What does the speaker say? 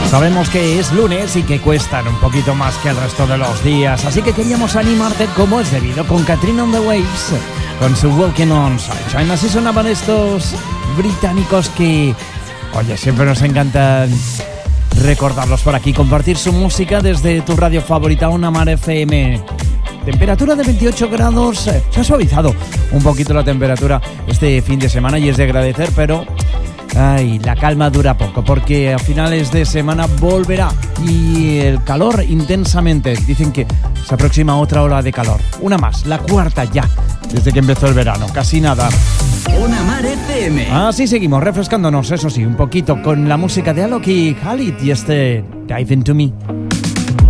Sabemos que es lunes y que cuestan un poquito más que el resto de los días, así que queríamos animarte como es debido con Katrina on the Waves, con su Walking on Sunshine. Así sonaban estos británicos que, oye, siempre nos encantan recordarlos por aquí, compartir su música desde tu radio favorita, Una Mar FM. Temperatura de 28 grados, se ha suavizado un poquito la temperatura este fin de semana y es de agradecer, pero ay, la calma dura poco porque a finales de semana volverá y el calor intensamente. Dicen que se aproxima otra ola de calor, una más, la cuarta ya, desde que empezó el verano, casi nada. Una Mar FM. Así seguimos refrescándonos, eso sí, un poquito con la música de Alok y Khalid y este Dive Into Me.